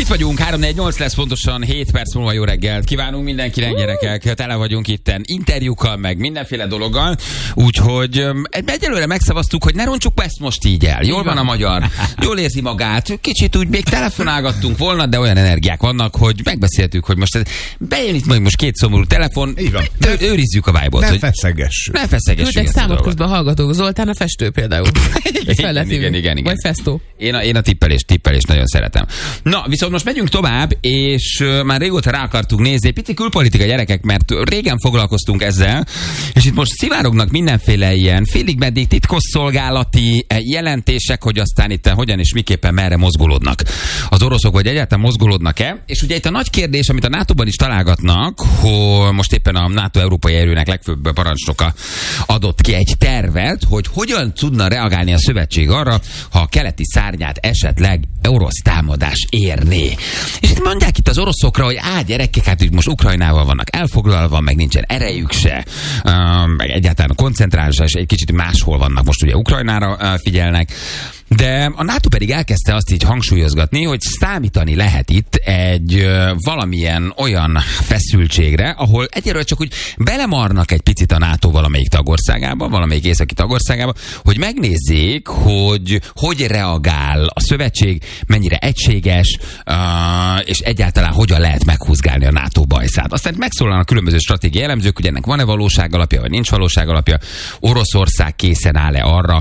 Itt vagyunk, 3-4-8 lesz pontosan, 7 perc múlva jó reggelt. Kívánunk mindenkinek, gyerekek, tele vagyunk itten interjúkkal, meg mindenféle dologgal. Úgyhogy egyelőre megszavaztuk, hogy ne roncsuk ezt most így el. Jól van a magyar, jól érzi magát. Kicsit úgy még telefonálgattunk volna, de olyan energiák vannak, hogy megbeszéltük, hogy most bejön itt most két szomorú telefon. Őrizzük a vibe-ot. Ne feszegessünk. Ne feszegessünk. Küldtek számot közben hallgatók. Zoltán a festő például. Igen. Vagy festó. Én a tippelést nagyon szeretem. Na, viszont most megyünk tovább, és már régóta rá akartuk nézni, egy pici külpolitika, gyerekek, mert régen foglalkoztunk ezzel, és itt most szivárognak mindenféle ilyen félig meddig titkosszolgálati jelentések, hogy aztán itt hogyan és miképpen merre mozgolódnak az oroszok, vagy egyáltalán mozgolódnak-e. És ugye itt a nagy kérdés, amit a NATO-ban is találgatnak, hogy most éppen a NATO európai erőnek legfőbb parancsnoka adott ki egy tervet, hogy hogyan tudna reagálni a szövetség arra, ha a keleti szárnyát esetleg orosz támadás érné. És itt mondják itt az oroszokra, hogy gyerekek, hát most Ukrajnával vannak elfoglalva, meg nincsen erejük se, meg egyáltalán a koncentrálásra, és egy kicsit máshol vannak, most ugye Ukrajnára figyelnek. De a NATO pedig elkezdte azt így hangsúlyozgatni, hogy számítani lehet itt egy valamilyen olyan feszültségre, ahol egyelőre csak úgy belemarnak egy picit a NATO valamelyik tagországába, valamelyik északi tagországába, hogy megnézzék, hogy reagál a szövetség, mennyire egységes, és egyáltalán hogyan lehet meghúzgálni a NATO bajszát. Aztán megszólalnak különböző stratégiai elemzők, hogy ennek van-e valóság alapja, vagy nincs valóság alapja. Oroszország készen áll-e arra,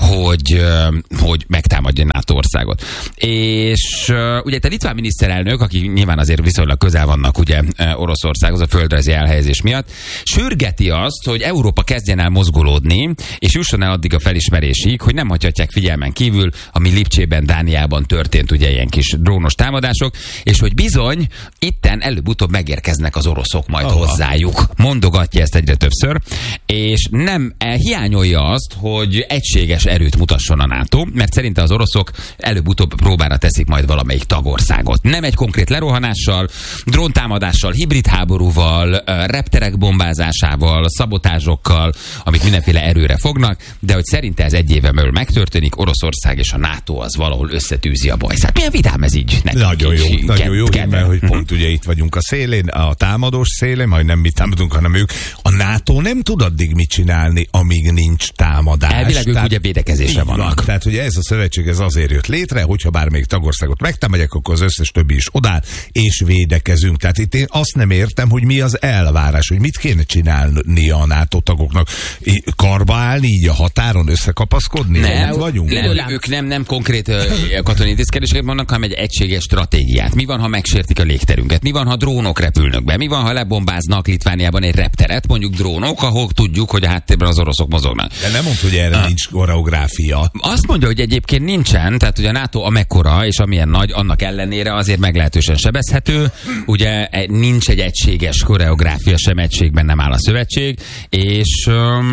hogy megtámadja NATO országot. És ugye a litván miniszterelnök, aki nyilván azért viszonylag közel vannak ugye Oroszországhoz a földrajzi elhelyezés miatt, sürgeti azt, hogy Európa kezdjen el mozgolódni, és jusson el addig a felismerésig, hogy nem hagyhatják figyelmen kívül, ami Lipcsében, Dániában történt ugye ilyen kis drónos támadások, és hogy bizony itten előbb-utóbb megérkeznek az oroszok majd hozzájuk. Mondogatja ezt egyre többször, és nem hiányolja azt, hogy egységes erőt mutasson a NATO, mert szerinte az oroszok előbb-utóbb próbára teszik majd valamelyik tagországot. Nem egy konkrét lerohanással, dróntámadással, hibrid háborúval, repterek bombázásával, szabotázsokkal, amik mindenféle erőre fognak, de hogy szerinte ez egy éven belül megtörténik, Oroszország és a NATO az valahol összetűzi a bajszát. Milyen vidám ez így nekünk? Nagyon jó, mert hogy pont ugye itt vagyunk a szélén, a támadós szélén, majd nem mi támadunk, hanem ők. A NATO nem tud addig mit csinálni, amíg nincs támadás. Elvileg ők ugye védekezésre vannak. Tehát ugye ez a szövetség ez azért jött létre, hogyha bármelyik tagországot megtámadják, akkor az összes többi is odáll, és védekezünk. Tehát itt én azt nem értem, hogy mi az elvárás, hogy mit kéne csinálni a NATO tagoknak. Karba állni, így a határon összekapaszkodni? Nem, vagyunk? Ők nem konkrét katonai intézkedéseket mondanak, hanem egy egységes stratégiát. Mi van, ha megsértik a légterünket? Mi van, ha drónok repülnek be? Mi van, ha lebombáznak Litvániában egy repteret, mondjuk drónok, ahol tudjuk, hogy a háttérben az oroszok mozognak? De nem mondta, hogy erre nincs koreográfia. Azt mondja, hogy egyébként nincsen, tehát ugye a NATO amekkora és amilyen nagy, annak ellenére azért meglehetősen sebezhető. Ugye nincs egy egységes koreográfia, sem egységben nem áll a szövetség, és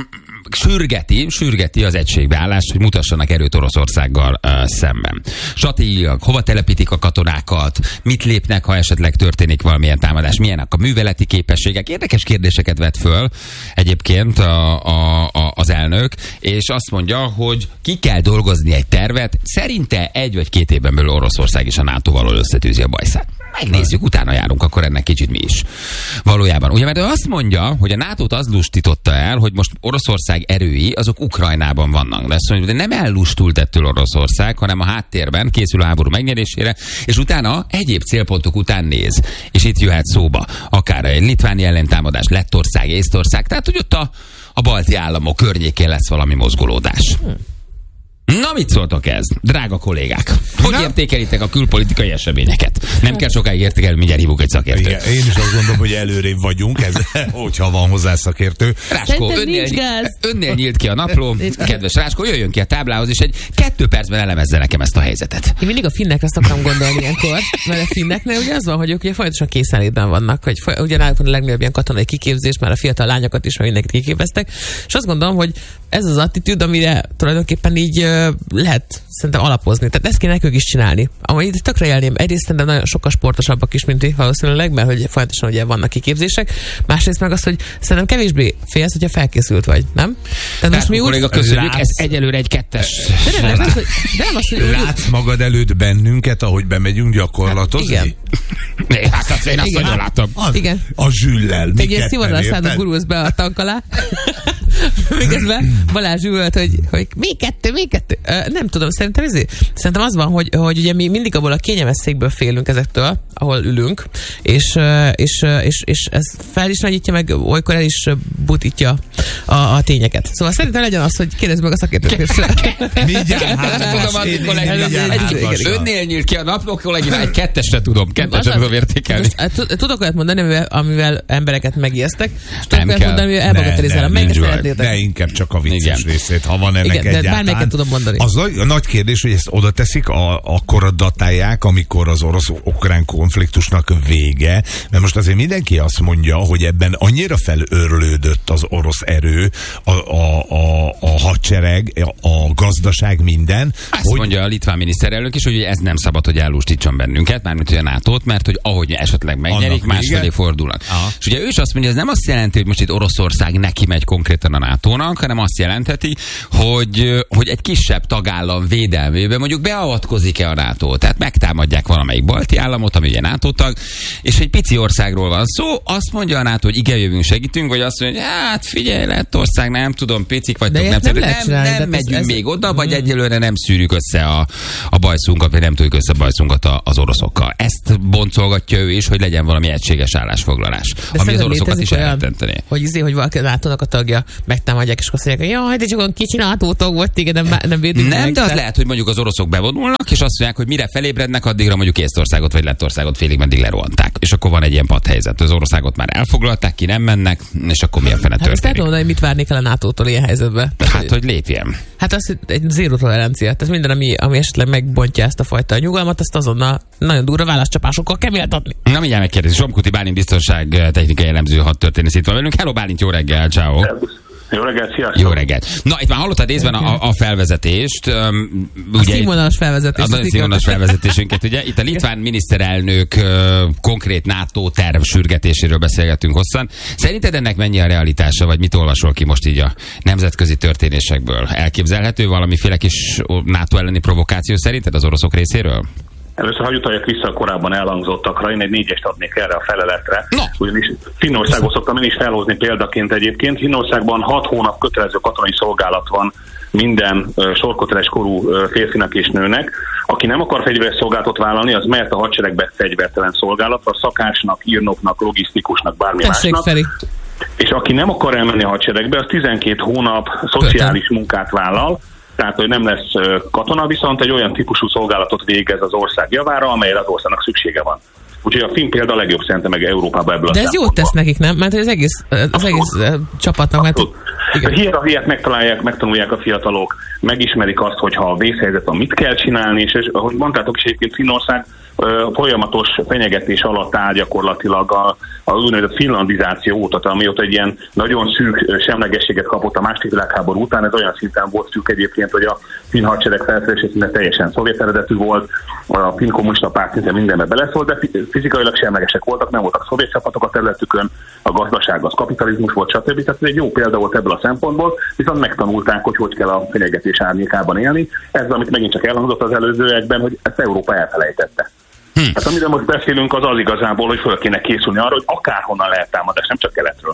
sürgeti az egységbeállást, hogy mutassanak erőt Oroszországgal szemben. Stratégiailag hova telepítik a katonákat, mit lépnek, ha esetleg történik valamilyen támadás, milyenek a műveleti képességek. Érdekes kérdéseket vet föl egyébként az elnök, és azt mondja, hogy ki kell dolgozni egy tervet, szerinte 1 vagy 2 évben belül Oroszország és a NATO-val összetűzi a bajszát. Megnézzük, utána járunk akkor ennek kicsit mi is. Valójában. Ugye, mert ő azt mondja, hogy a NATO-t az lustította el, hogy most Oroszország erői, azok Ukrajnában vannak. De azt mondja, de nem ellustult ettől Oroszország, hanem a háttérben készül a háború megnyerésére, és utána egyéb célpontok után néz. És itt jöhet szóba akár egy litváni ellentámadás, Lettország, Észtország, tehát hogy ott a balti államok környékén lesz valami mozgolódás. Na, mit szóltok ez, drága kollégák? Hogy értékelitek a külpolitikai eseményeket? Nem kell sokáig értékelni, mindjárt hívunk egy szakértőt. Igen, én is azt gondolom, hogy előrébb vagyunk, hogyha van hozzá szakértő. Ráskó, önnél nyílt ki a napló. Kedves Ráskó, jöjjön ki a táblához, és egy 2 percben elemezze nekem ezt a helyzetet. Én mindig a finnekre szoktam gondolni ilyenkor, mert a finneknél ugye az van, hogy ők ugye folyamatosan készenlétben vannak, hogy ugyanállag van a legnagyobb ilyen katonai kiképzés, már a fiatal lányokat is már mindenkit kiképeztek, és azt gondolom, hogy ez az attitűd, amire tulajdonképpen így lehet szerintem alapozni. Tehát ezt kéne nekünk is csinálni. Amúgy itt tökre élném. Egyrészt szerintem nagyon sokkal sportosabbak is, mint valószínűleg, mert hogy folyamatosan ugye vannak kiképzések. Másrészt meg az, hogy szerintem kevésbé félsz, hogyha felkészült vagy, nem? Tehát most mi kolléga, köszönjük, ez egyelőre egy 2-es. De nem az, hogy látsz magad előtt bennünket, ahogy bemegyünk gyakorlatozni? Igen. Hát azt én azt nagyon látom. Igen. A zsüllel. Te egy ilyen szivadal szádon gurulsz be a tank alá. Miközben Balázs üvölt, hogy még kettő. Nem tudom, szerintem az van, hogy ugye mi mindig abból a kényelmes székből félünk ezektől, ahol ülünk, és ez fel is nagyítja, meg olykor el is butítja a tényeket. Szóval szerintem legyen az, hogy kérdezd meg a szakértőt. Önnél nyílt ki a napló, kollégina, egy 2-esre tudom értékelni. Tudok olyat mondani, amivel embereket megijesztek, és tudok olyat mondani, hogy elbagatelizálom. Melyiket szeretnétek? De inkább csak a vicces részét, ha van ennek egyáltalán. Bármelyiket tudom mondani. Az a nagy kérdés, hogy ezt oda teszik, akkor datálják, amikor az orosz-ukrán konfliktusnak vége, mert most azért mindenki azt mondja, hogy ebben annyira felőrlődött az orosz erő, a hadsereg, a gazdaság, minden. Azt mondja a litván miniszterelnök is, hogy ez nem szabad, hogy ellustítson bennünket, mármint hogy a NATO-t, mert hogy ahogy esetleg megnyerik, másfelé fordulnak. És ugye ő is azt mondja, ez nem azt jelenti, hogy most itt Oroszország neki megy konkrétan a NATO-nak, hanem azt jelentheti, hogy egy kisebb tagállam védelmében mondjuk beavatkozik-e a NATO. Tehát megtámadják valamelyik balti államot, ami ugye NATO tag, és egy pici országról van szó, azt mondja a NATO, hogy igen, jövünk, segítünk, vagy azt mondja, hogy hát figyelj, Lettország, nem tudom, picik vagytok, nem megyünk még oda, vagy egyelőre nem szűrjük össze a bajszunkat, vagy nem tudjuk össze a bajszunkat az oroszokkal. Ezt boncolgatja ő is, hogy legyen valami egységes állásfoglalás, ami az oroszokat is elrettenteni. Hogy valaki NATO-nak a tagja megtámadják, és azt mondják, hogy jaj, de csak olyan kicsi NATO tag volt, téged nem védünk meg. Nem, de az lehet, hogy mondjuk az oroszok bevonulnak, és azt mondják, hogy mire felébrednek, addigra mondjuk Észtországot vagy Lettországot félig meddig lerohanták. És akkor van egy ilyen padhelyzet. Az Országot már elfoglalták, ki nem mennek, és akkor mi a fene történik. Hát ezt tudom, hogy mit várnék el a NATO-tól ilyen helyzetben. Hát, hogy lépjen. Hát az egy zéró tolerancia. Tehát minden, ami esetleg megbontja ezt a fajta nyugalmat, azt azonnal nagyon durva válaszcsapásokkal kell méltatni. Na, mindjárt megkérdezi. Zsomkuti Bálint biztonságtechnikai elemző hadtörténész itt van velünk. Hello Bálint, jó reggel, ciao. Jó reggelt, sziasztok! Jó reggelt! Na, itt már hallottad részben a felvezetést. A színvonalas felvezetést. A színvonalas felvezetésünket, ugye? Itt a litván miniszterelnök konkrét NATO terv sürgetéséről beszélgetünk hosszan. Szerinted ennek mennyi a realitása, vagy mit olvasol ki most így a nemzetközi történésekből? Elképzelhető valamiféle kis NATO elleni provokáció szerinted az oroszok részéről? Először hagyj utaljak vissza a korábban elhangzottakra, én egy 4-est adnék erre a feleletre. No. Ugyanis Finnországot szoktam én is felhozni példaként egyébként. Finnországban 6 hónap kötelező katonai szolgálat van minden sorköteles korú férfinak és nőnek. Aki nem akar fegyveres szolgálatot vállalni, az mehet a hadseregbe fegyvertelen szolgálatra, szakácsnak, írnoknak, logisztikusnak, bármi másnak. Feri. És aki nem akar elmenni a hadseregbe, az 12 hónap szociális munkát vállal, tehát, hogy nem lesz katona, viszont egy olyan típusú szolgálatot végez az ország javára, amelyre az országnak szüksége van. Úgyhogy a finn példa a legjobb szerintem meg Európában ebből. De ez jót tesz nekik, nem? Mert az egész csapatnak... Mert... A hierarchiát megtanulják a fiatalok, megismerik azt, hogy ha a vészhelyzet van, mit kell csinálni, és ahogy mondtátok is, egyébként Finnország folyamatos fenyegetés alatt áll gyakorlatilag az úgynevezett finlandizáció óta, amióta egy ilyen nagyon szűk semlegességet kapott a második világháború után. Ez olyan szinten volt szűk egyébként, hogy a finn hadsereg felszerelése szinte teljesen szovjet eredetű volt, a finn kommunista párt szinte mindenbe beleszólt, de fizikailag semlegesek voltak, nem voltak szovjet csapatok a területükön, a gazdaság az kapitalizmus volt, stb. Tehát ez egy jó példa volt ebből a szempontból, viszont megtanulták, hogy kell a fenyegetés árnyékában élni. Ez, amit megint csak elhangzott az előzőekben, hogy ezt Európa elfelejtette. Hát amire most beszélünk, az igazából, hogy föl kéne készülni arra, hogy akárhonnan lehet támadás, nem csak keletről.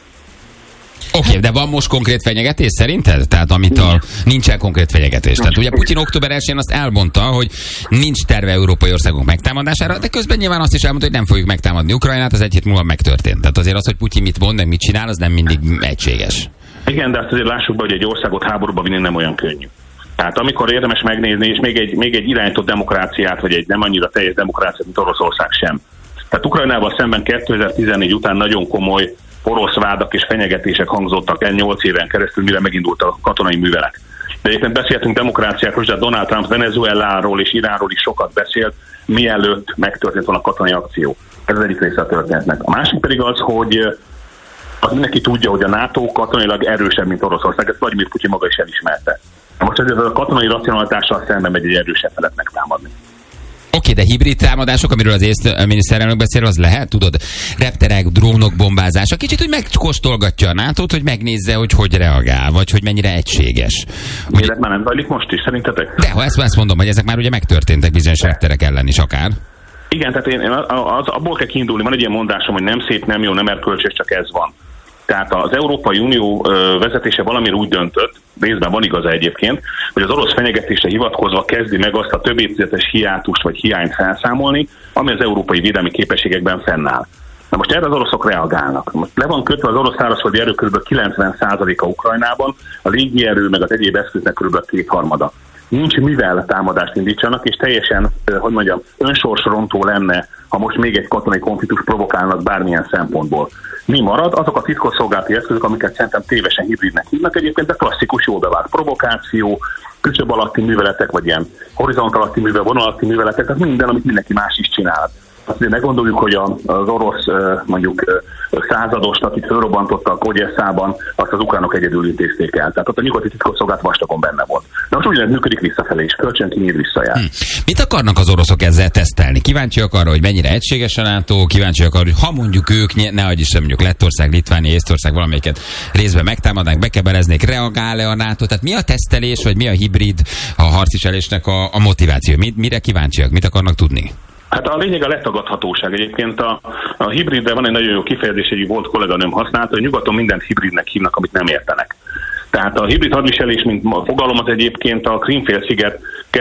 Oké, de van most konkrét fenyegetés szerinted? Tehát nincsen konkrét fenyegetés. Tehát ugye Putyin október 1-én azt elmondta, hogy nincs terve európai országok megtámadására, de közben nyilván azt is elmondta, hogy nem fogjuk megtámadni Ukrajnát, az egy hét múlva megtörtént. Tehát azért az, hogy Putyin mit mond, meg mit csinál, az nem mindig egységes. Igen, de azt azért lássuk be, hogy egy országot háborúba vinni nem olyan könnyű. Tehát amikor érdemes megnézni, és még egy irányított demokráciát, vagy egy nem annyira teljes demokráciát, mint Oroszország sem. Tehát Ukrajnával szemben 2014 után nagyon komoly orosz vádak és fenyegetések hangzottak el 8 éven keresztül, mire megindult a katonai művelet. De éppen beszéltünk demokráciákról, de Donald Trump Venezueláról és Iránról is sokat beszélt, mielőtt megtörtént volna a katonai akció. Ez az egyik része a történetnek. A másik pedig az, hogy mindenki tudja, hogy a NATO katonailag erősebb, mint Oroszország, ezt Vladimir Putyin maga is elismerte. Most ez a katonai racionalitással szemben megy egy erősebb felet megtámadni. Oké, de hibrid támadások, amiről az észt miniszterelnök beszél, az lehet, tudod? Repterek, drónok bombázása. Kicsit úgy megkóstolgatja a NATO-t, hogy megnézze, hogy reagál, vagy hogy mennyire egységes. Miért már nem zajlik most is, szerintetek? De ha ezt mondom, hogy ezek már ugye megtörténtek bizonyos repterek ellen is akár. Igen, tehát én abból kell kiindulni, van egy ilyen mondásom, hogy nem szép, nem jó, nem erkölcsös, csak ez van. Tehát az Európai Unió vezetése valamire úgy döntött, részben van igaza egyébként, hogy az orosz fenyegetésre hivatkozva kezdi meg azt a több évtizedes hiátust vagy hiányt felszámolni, ami az európai védelmi képességekben fennáll. Na most erre az oroszok reagálnak. Most le van kötve az orosz szárazföldi erő kb. 90%-a Ukrajnában, a légierő meg az egyéb eszköznek kb. 2/3. Nincs mivel támadást indítsanak, és teljesen, önsorsrontó lenne, ha most még egy katonai konfliktus provokálnak bármilyen szempontból. Mi marad? Azok a titkosszolgálati eszközök, amiket szerintem tévesen hibridnek hívnak egyébként, de klasszikus, jó bevált provokáció, küszöb alatti műveletek, vagy ilyen horizont alatti vonal alatti műveletek, tehát minden, amit mindenki más is csinál. Azt meggondoljuk, hogy az orosz mondjuk századost, akit fölrobbantotta a Kogyeszában, azt az ukránok egyedül intézték el. Tehát ott a nyugati titkosszolgálat vastagon benne volt. De most ugyanez működik visszafelé is, kölcsön kinyír visszajár. Mit akarnak az oroszok ezzel tesztelni? Kíváncsiak arra, hogy mennyire egységes a NATO, kíváncsiak arra, hogy ha mondjuk ők, ne adj is, mondjuk Lettország, Litvánia, Észtország valamelyiket részben megtámadnánk, bekebeleznék, reagál-e a NATO? Tehát mi a tesztelés, vagy mi a hibrid, a harcviselésnek a motiváció? Mire kíváncsiak? Mit akarnak tudni? Hát a lényeg a letagadhatóság. Egyébként a hibridre van egy nagyon jó kifejezés, egy volt kolléganőm használta, hogy nyugaton mindent hibridnek hívnak, amit nem értenek. Tehát a hibrid hadviselés, mint fogalomat egyébként a Krímfélsziget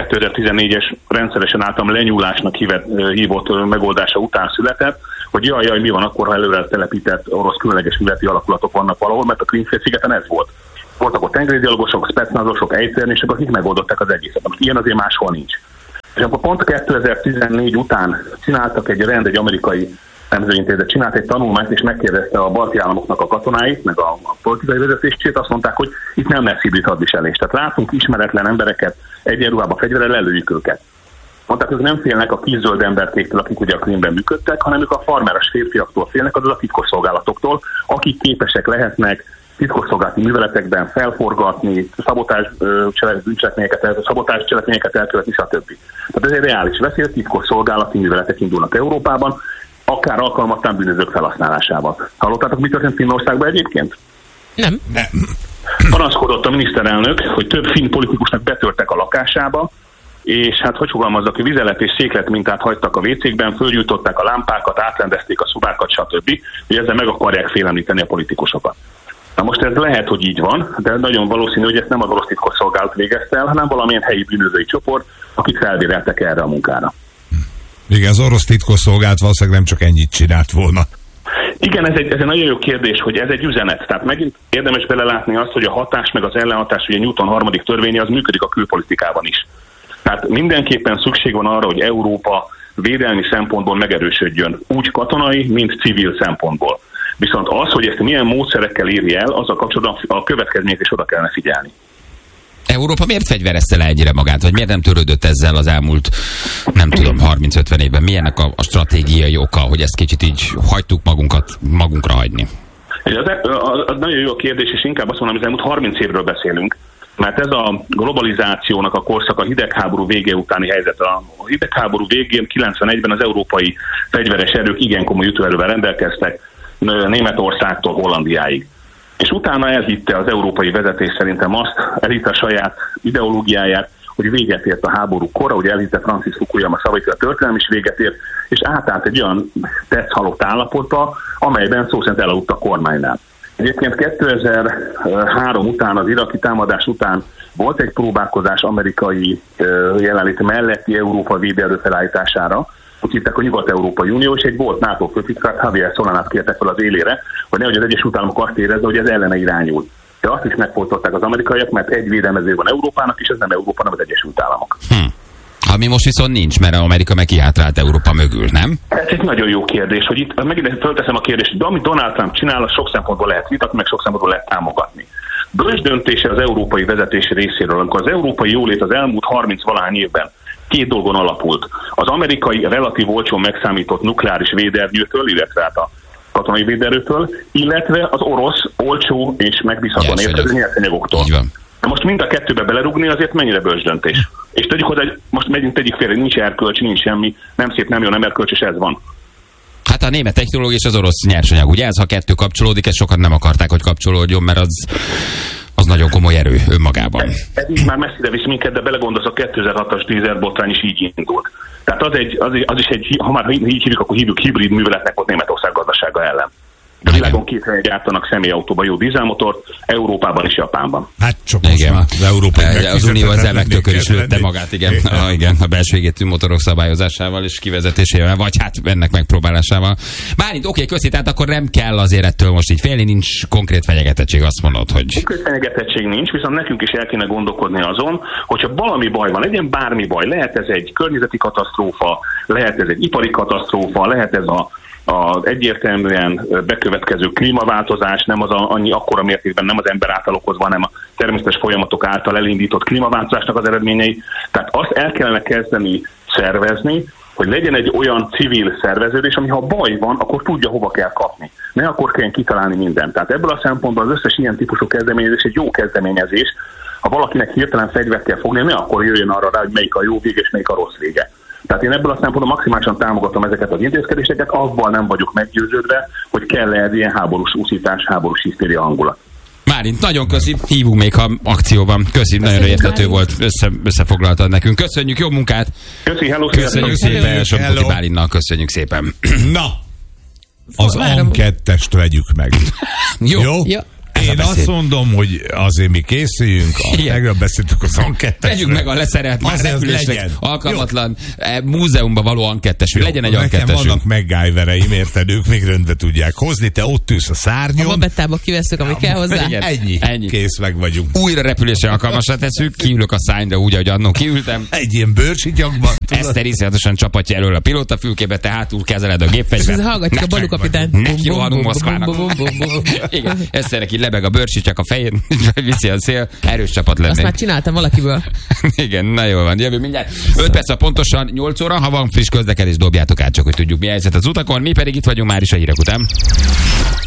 2014-es rendszeresen általam lenyúlásnak hívott megoldása után született, hogy jaj, mi van akkor, ha előre telepített orosz különleges műveleti alakulatok vannak valahol, mert a Krímfélszigeten ez volt. Voltak ott tengerészgyalogosok, specnazosok, ejtérnések, akik megoldották az egészet. Most ilyen azért máshol nincs. És akkor pont 2014 után csináltak egy amerikai nemzetközi csinált egy tanulmányt, és megkérdezte a balti államoknak a katonáit, meg a politikai vezetését, azt mondták, hogy itt nem lesz hibrid hadviselés. Tehát látunk ismeretlen embereket egyenruhában fegyverrel, lelőjük őket. Mondták, hogy nem félnek a kis-zöld emberkéktől, akik ugye a Krímben működtek, hanem ők a farmeres férfiaktól félnek, azaz a titkosszolgálatoktól, akik képesek lehetnek titkosszolgálati műveletekben felforgatni, szabotás cselekményeket elkövetni, stb. Tehát ez egy reális veszély, titkosszolgálati műveletek indulnak Európában, akár alkalmatlan bűnözők felhasználásával. Hallottátok, mi történt Finnországban egyébként? Nem. Panaszkodott a miniszterelnök, hogy több finn politikusnak betörtek a lakásába, és hát hogy fogalmazzak, hogy vizelet és széklet mintát hagytak a WC-kben, fölgyújtották a lámpákat, átrendezték a szobákat, stb. Hogy ezzel meg akarják félemlíteni a politikusokat. Na most ez lehet, hogy így van, de nagyon valószínű, hogy ezt nem az orosz titkosszolgálat végezte el, hanem valamilyen helyi bűnözői csoport, akik felbéreltek erre a munkára. Igen, az orosz titkosszolgálat valószínűleg nem csak ennyit csinált volna. Igen, ez egy nagyon jó kérdés, hogy ez egy üzenet. Tehát megint érdemes belelátni azt, hogy a hatás meg az ellenhatás, ugye Newton harmadik törvénye, az működik a külpolitikában is. Tehát mindenképpen szükség van arra, hogy Európa védelmi szempontból megerősödjön, úgy katonai, mint civil szempontból. Viszont az, hogy ezt milyen módszerekkel éri el, azzal kapcsolatban a következmények is oda kellene figyelni. Európa miért fegyverezte le ennyire magát, vagy miért nem törődött ezzel az elmúlt, nem tudom, 30-50 évben? Mi ennek a stratégiai oka, hogy ezt kicsit így hagytuk magunkra hagyni? Az nagyon jó a kérdés, és inkább azt mondom, hogy az elmúlt 30 évről beszélünk, mert ez a globalizációnak a korszak, a hidegháború vége utáni helyzet. A hidegháború végén 91-ben az európai fegyveres erők igen komoly ütőerővel rendelkeztek, Németországtól Hollandiáig. És utána elhitte az európai vezetés szerintem azt, elhitte a saját ideológiáját, hogy véget ért a háború kora, hogy elhitte Francis Fukuyama szavait, a történelem is véget ért, és átállt egy olyan tetszhalott állapotba, amelyben szó szerint elaludt a kormánynál. Egyébként 2003 után, az iraki támadás után volt egy próbálkozás amerikai jelenlét melletti Európa védelő felállítására, úgy hittek a Nyugat-Európai Unió, és egy volt NATO főtitkár, Javier Solanát kértek fel az élére, hogy nehogy az Egyesült Államok azt érezze, hogy ez ellene irányul. De azt is megfontolták az amerikaiak, mert egy védelmező van Európának, és ez nem Európa, hanem az Egyesült Államok. Ami most viszont nincs, mert Amerika meg kihátrált Európa mögül, nem? Ez egy nagyon jó kérdés, hogy itt megint fölteszem a kérdést, de amit Donald Trump csinál, az sok szempontból lehet vitatni, meg sok szempontból lehet támogatni. Bölcs döntése az európai vezetés részéről, amikor az európai jólét az elmúlt 30-valahány évben két dolgon alapult. Az amerikai relatív olcsón megszámított nukleáris védernyőtől, illetve hát a katonai véderőtől, illetve az orosz olcsó és megbízhatóan érkező nyersanyagoktól. Most mind a kettőbe belerúgni azért mennyire bölcs döntés. És tegyük hozzá, hogy most tegyük félre, nincs erkölcs, nincs semmi, nem szép, nem jó, nem erkölcs, és ez van. Hát a német technológia és az orosz nyersanyag, ugye ez, ha kettő kapcsolódik, ezt sokan nem akarták, hogy kapcsolódjon, mert az nagyon komoly erő önmagában. Ez így már messzire visz minket, de belegondolsz, a 2006-as dízelbotrány is így indult. Tehát az is egy, ha már így hívjuk, akkor hívjuk hibrid műveletnek ott Németország gazdasága ellen. A világon 2 helyen gyártanak személyautóban jó dízelmotort, Európában és Japánban. Hát csak most már az európai az Unió ezzel megtökör is lőtte magát, igen. A belső égető motorok szabályozásával és kivezetésével, vagy hát ennek megpróbálásával. Bálint, oké, köszi, tehát akkor nem kell azért ettől most így félni, nincs konkrét fenyegetettség, azt mondod, hogy... Konkrét fenyegetettség nincs, viszont nekünk is el kéne gondolkodni azon, hogyha valami baj van, legyen bármi baj, lehet ez egy környezeti katasztrófa, lehet ez egy ipari katasztrófa, lehet ez az egyértelműen bekövetkező klímaváltozás, nem az annyi akkora mértékben nem az ember által okozva, hanem a természetes folyamatok által elindított klímaváltozásnak az eredményei. Tehát azt el kellene kezdeni szervezni, hogy legyen egy olyan civil szerveződés, ami ha baj van, akkor tudja, hova kell kapni. Ne akkor kelljen kitalálni mindent. Tehát ebből a szempontból az összes ilyen típusú kezdeményezés egy jó kezdeményezés. Ha valakinek hirtelen fegyvert kell fogni, ne akkor jöjjön arra rá, hogy melyik a jó vége és melyik a rossz vége. Tehát én ebből a szempontból maximálisan támogatom ezeket az intézkedéseket, abban nem vagyok meggyőződve, hogy kell-e ilyen háborús úszítás, háborús hisztéria hangulat. Márint, nagyon köszi, hívunk még, ha akció van. Köszi, nagyon érthető volt, összefoglaltad nekünk. Köszönjük, jó munkát! Köszi, hello, köszönjük szépen, Somkuti Bálintnak, köszönjük szépen. Na, az AN2-est vegyük meg. Jó? Én azt mondom, hogy azért mi készüljünk, tegnap beszéltük az AN2-esről. Vegyük meg a leszerelt, már repülésnek alkalmatlan múzeumba való AN2-es, legyen egy AN2-esünk. Nekem vannak MacGyvereim, érted, ők még rendbe tudják hozni, te ott ülsz a szárnyon. A babettába kiveszünk, ami kell hozzá. Ennyi. Kész, meg vagyunk. Újra repülésre alkalmasra tesszük, kiülök a szányra úgy, ahogy annól kiültem. Egy ilyen bőrsityakban. Eszter iszonyatosan csapatja elől a pilótafülkébe, te hátul kezeled a gépfegyvert. És hallgatjuk a Balú kapitányt. Neki rohanunk Moszkvának. Igen, Eszter neki lebeg a bőrsityak a fején, viszi a szél, erős csapat lennénk. Azt már csináltam valakiből. Igen, na jól van, jövő mindjárt. 5 perc pontosan 8 óra, ha van friss közlekedés, dobjátok át, csak hogy tudjuk mi helyzet az utakon, mi pedig itt vagyunk már is a hírek után.